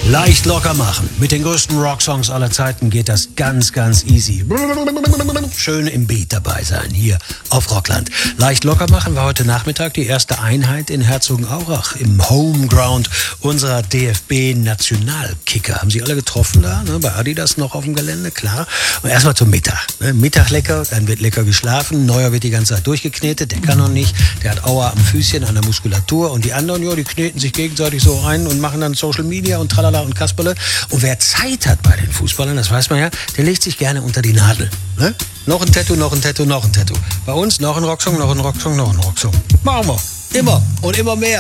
Leicht locker machen. Mit den größten Rocksongs aller Zeiten geht das ganz, ganz easy. Schön im Beat dabei sein, hier auf Rockland. Leicht locker machen war heute Nachmittag die erste Einheit in Herzogenaurach im Homeground unserer DFB-Nationalkicker. Haben Sie alle getroffen da, ne, bei Adidas noch auf dem Gelände, klar. Und erstmal zum Mittag. Ne? Mittag lecker, dann wird lecker geschlafen. Neuer wird die ganze Zeit durchgeknetet, der kann noch nicht. Der hat Aua am Füßchen, an der Muskulatur. Und die anderen, die kneten sich gegenseitig so rein und machen dann Social Media und tralala und Kasperle. Und wer Zeit hat bei den Fußballern, das weiß man ja, der legt sich gerne unter die Nadel. Ne? Noch ein Tattoo, noch ein Tattoo, noch ein Tattoo. Bei uns noch ein Rocksong, noch ein Rocksong, noch ein Rocksong. Machen wir. Immer und immer mehr.